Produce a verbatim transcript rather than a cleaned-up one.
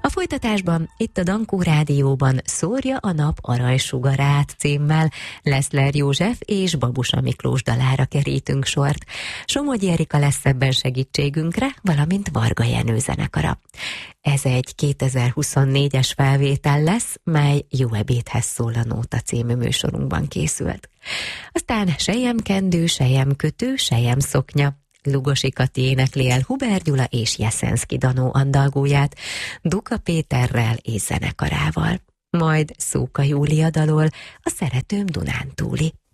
A folytatásban itt a Dankó Rádióban Szórja a nap aranysugarát címmel Leszler József és Babusa Miklós dalára kerítünk sort. Somogyi Erika lesz ebben segítségünkre, valamint Varga Jenő zenekara. Ez egy kétezer-huszonnégyes felvétel lesz, mely Jó ebédhez szól a nóta című műsorunkban készült. Aztán selyemkendő, selyemkötő, selyemszoknya. Lugosi Kati énekli el Huber Gyula és Jeszenszky Danó andalgóját Duka Péterrel és zenekarával. Majd Szóka Júlia dalol a Szeretőm Dunántúli.